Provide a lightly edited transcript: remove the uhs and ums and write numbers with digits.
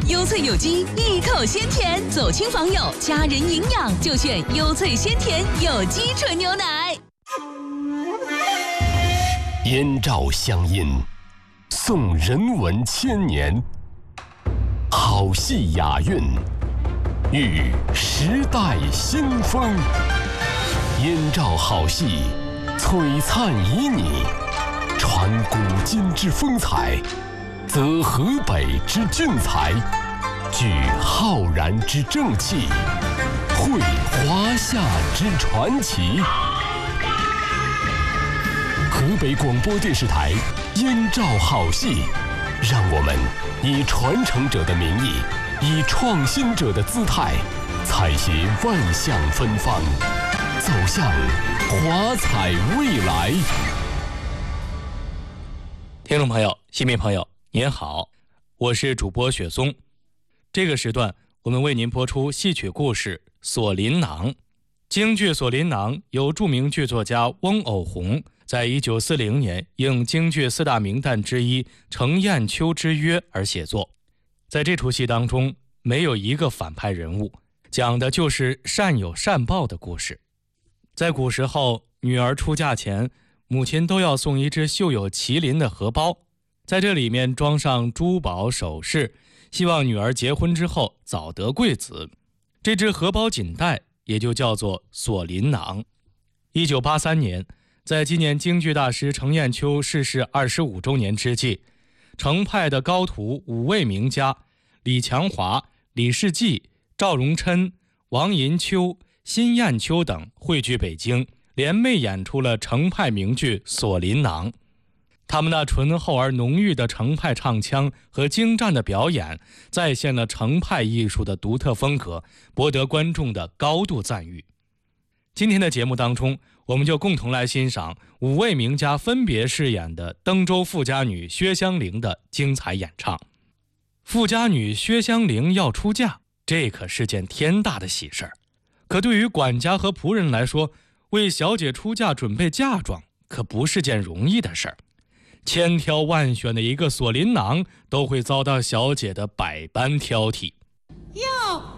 优萃有机，一口鲜甜，走亲访友，家人营养就选优萃鲜甜有机纯牛奶。 燕赵乡音，颂人文千年，好戏雅韵，遇时代新风。燕赵好戏，璀璨旖旎，传古今之风采，则河北之俊才，聚浩然之正气，绘华夏之传奇。河北广播电视台燕赵好戏，让我们以传承者的名义，以创新者的姿态，采撷万象芬芳，走向华彩未来。 听众朋友、新民朋友，您好，我是主播雪松。这个时段，我们为您播出戏曲故事《锁麟囊》。京剧《锁麟囊》由著名剧作家翁偶鸿在1940年应京剧四大名旦之一程砚秋之约而写作。在这出戏当中，没有一个反派人物，讲的就是善有善报的故事。在古时候，女儿出嫁前，母亲都要送一只绣有麒麟的荷包，在这里面装上珠宝首饰，希望女儿结婚之后早得贵子。这只荷包锦带也就叫做锁麟囊。1983年，在纪念京剧大师程砚秋逝世25周年之际，程派的高徒5位名家李强华、李世济、赵荣琛、王银秋、辛雁秋等汇聚北京，联袂演出了程派名剧《锁麟囊》。他们那醇厚而浓郁的程派唱腔和精湛的表演，再现了程派艺术的独特风格，博得观众的高度赞誉。今天的节目当中，我们就共同来欣赏5位名家分别饰演的登州富家女薛香菱的精彩演唱。富家女薛香菱要出嫁，这可是件天大的喜事儿。可对于管家和仆人来说，为小姐出嫁准备嫁妆可不是件容易的事儿。千挑万选的一个锁麟囊，都会遭到小姐的百般挑剔。 哟，